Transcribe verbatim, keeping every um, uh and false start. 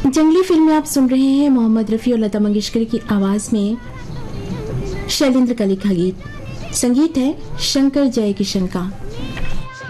जंगली फिल्म में आप सुन रहे हैं मोहम्मद रफी और लता मंगेशकर की आवाज में शैलेंद्र का लिखा गीत। संगीत है शंकर जयकिशन का।